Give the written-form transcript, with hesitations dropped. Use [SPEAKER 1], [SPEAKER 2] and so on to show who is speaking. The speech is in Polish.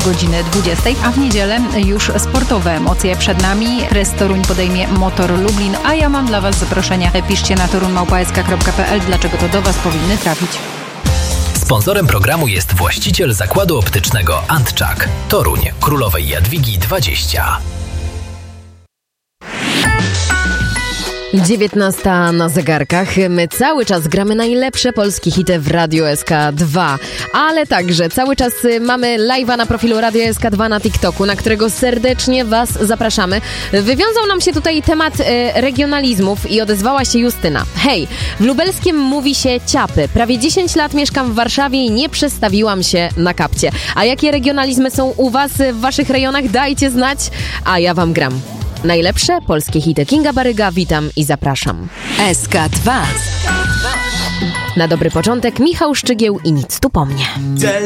[SPEAKER 1] godziny 20, a w niedzielę już sportowe emocje przed nami. Kres Toruń podejmie Motor Lublin, a ja mam dla Was zaproszenia. Piszcie na torunmałpa.sk.pl, dlaczego to do Was powinny trafić.
[SPEAKER 2] Sponsorem programu jest właściciel zakładu optycznego Antczak. Toruń, Królowej Jadwigi 20.
[SPEAKER 3] 19 na zegarkach. My cały czas gramy najlepsze polskie hity w Radio SK2, ale także cały czas mamy live'a na profilu Radio SK2 na TikToku, na którego serdecznie Was zapraszamy. Wywiązał nam się tutaj temat regionalizmów i odezwała się Justyna. Hej, w lubelskim mówi się ciapy. Prawie 10 lat mieszkam w Warszawie i nie przestawiłam się na kapcie. A jakie regionalizmy są u Was w Waszych rejonach? Dajcie znać, a ja Wam gram. Najlepsze polskie hity. Kinga Baryga, witam i zapraszam.
[SPEAKER 4] SK2.
[SPEAKER 3] Na dobry początek Michał Szczygieł i Nic tu po mnie.